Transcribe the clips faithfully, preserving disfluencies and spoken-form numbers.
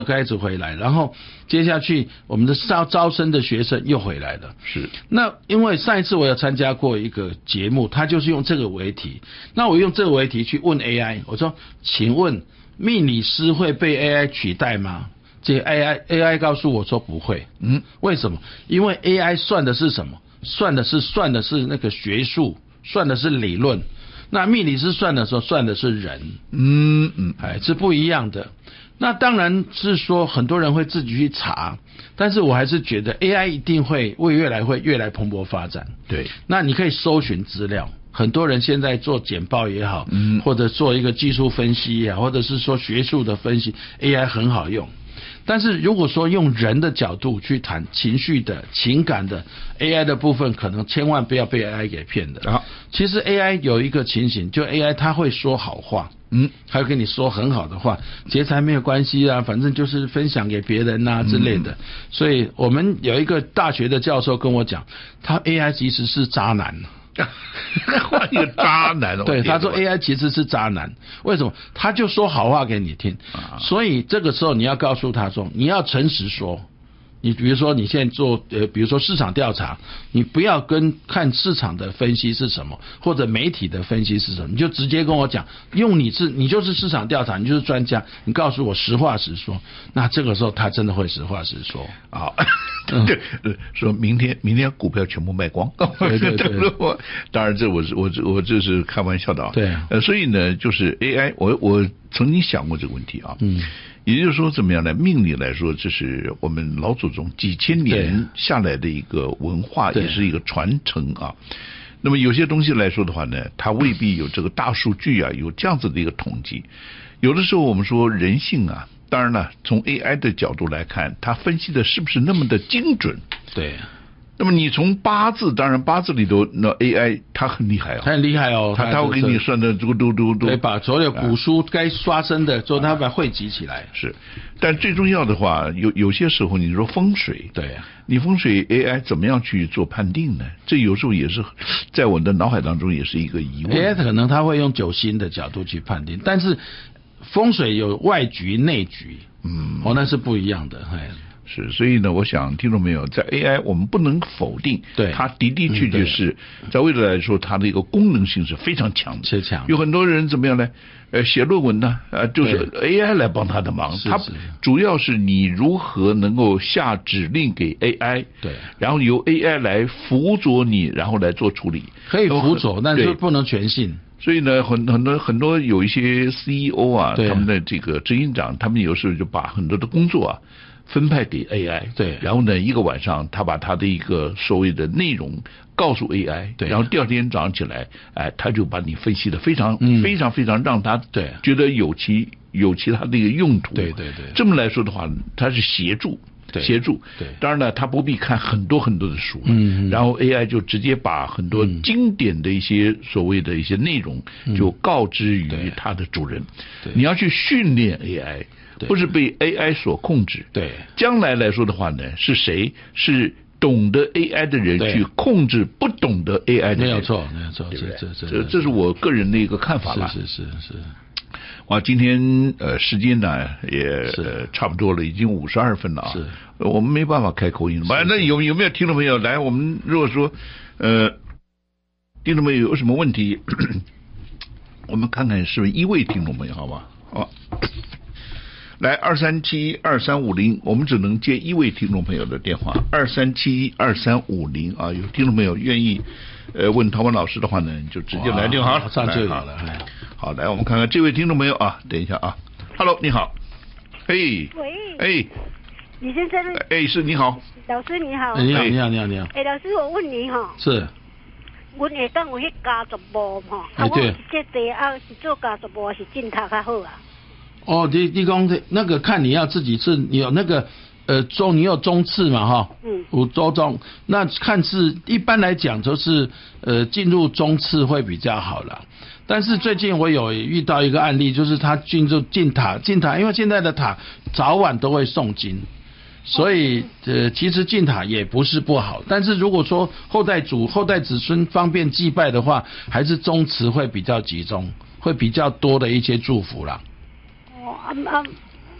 开始回来，然后接下去我们的招招生的学生又回来了。 是。 那因为上一次我有参加过一个节目，他就是用这个为题，那我用这个为题去问 A I， 我说，请问命理师会被 A I 取代吗？这 A I A I 告诉我说不会。嗯，为什么？因为 A I 算的是什么？算的是算的是那个学术，算的是理论。那命理师算的时候算的是人。嗯嗯，哎，是不一样的。那当然是说很多人会自己去查，但是我还是觉得 A I 一定会会越来会越来蓬勃发展。 对， 那你可以搜寻资料，很多人现在做简报也好，嗯，或者做一个技术分析也好，或者是说学术的分析 ，A I 很好用。但是如果说用人的角度去谈情绪的情感的 A I 的部分，可能千万不要被 A I 给骗的。啊，其实 A I 有一个情形，就 A I 它会说好话。嗯，还会跟你说很好的话，劫财没有关系啊，反正就是分享给别人啊之类的。嗯、所以我们有一个大学的教授跟我讲，他 A I 其实是渣男。 换一个渣男哦。 对，他说 A I 其实是渣男，为什么？他就说好话给你听，啊、所以这个时候你要告诉他说，你要诚实说。你比如说你现在做呃，比如说市场调查，你不要跟看市场的分析是什么，或者媒体的分析是什么，你就直接跟我讲，用你是你就是市场调查，你就是专家，你告诉我实话实说。那这个时候他真的会实话实说啊，对，嗯、说明天明天股票全部卖光。 对对对， 当然这我是我我这是开玩笑的啊。 对， 呃，所以呢，就是 A I， 我我曾经想过这个问题啊。嗯。也就是说，怎么样呢？命理来说，这是我们老祖宗几千年下来的一个文化，也是一个传承啊。那么有些东西来说的话呢，它未必有这个大数据啊，有这样子的一个统计。有的时候我们说人性啊，当然了，从 A I 的角度来看，它分析的是不是那么的精准？ 对。 那么你从八字，当然八字里头那 A I 它很厉害哦， 它很厉害哦， 它它会给你算的嘟嘟嘟嘟， 对，把所有古书该发生的，之后它把它汇集起来。 是，但最重要的话，有有些时候你说风水， 对， 你风水 A I 怎么样去做判定呢？这有时候也是在我的脑海当中也是一个疑问。 A I 可能它会用九星的角度去判定，但是风水有外局内局，嗯，哦，那是不一样的，哎。 是，所以呢，我想听众朋友，在 A I 我们不能否定， 对， 它的的确确是、嗯、在未来来说，它的一个功能性是非常强的， 是强。 有很多人怎么样呢？呃，写论文呢，呃，就是 A I 来帮他的忙，它主要是你如何能够下指令给 A I， 对， 然后由 A I 来辅佐你，然后来做处理， 可以辅佐，但是不能全信。 所以呢，很很多很多有一些 C E O 啊，他们的这个执行长，他们有时候就把很多的工作啊分派给 A I， 对， 然后呢，一个晚上他把他的一个所谓的内容告诉 A I， 对， 然后第二天早上起来，哎，他就把你分析的非常、嗯、非常非常让他对觉得有其有其他的一个用途， 对对对， 这么来说的话，他是协助。协助， 对， 当然呢，他不必看很多很多的书，嗯，然后 A I 就直接把很多经典的一些所谓的一些内容就告知于他的主人。 对， 你要去训练 A I， 不是被 A I 所控制。 对， 将来来说的话呢，是谁是懂得 A I 的人去控制不懂得 A I 的人？ 没有错，没有错， 对不对？ 这这这这是我个人的一个看法吧。 是是是是。 哇，今天呃时间呢也、呃、差不多了，已经五十二分了啊。 是， 我们没办法开口音了。那有有没有听众朋友来？我们如果说呃听众朋友有什么问题，我们看看是不是一位听众朋友，好吧？好，来二三七二三五零，我们只能接一位听众朋友的电话，二三七二三五零啊。有听众朋友愿意呃问陶文老师的话呢，就直接来电话了， 上就好了。 好，来我们看看这位听众朋友啊，等一下啊 ，Hello， 你好，嘿， 喂， 哎， 李先生， 哎，是你好， 老师你好， 你好，你好，你好，你好， 哎，老师，我问你哈， 是， 我下当有迄家族部哈， 啊，对， 这第二是做家族部是进塔较好啊？ 哦，你你讲那个看你要自己是，你有那个呃中，你有中次嘛哈，嗯，有周中，那看是一般来讲就是呃进入中次会比较好啦。但是最近我有遇到一个案例，就是他进入进塔进塔，因为现在的塔早晚都会诵经，所以呃其实进塔也不是不好。但是如果说后代祖后代子孙方便祭拜的话，还是宗祠会比较集中，会比较多的一些祝福啦。 哦啊啊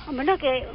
我们那个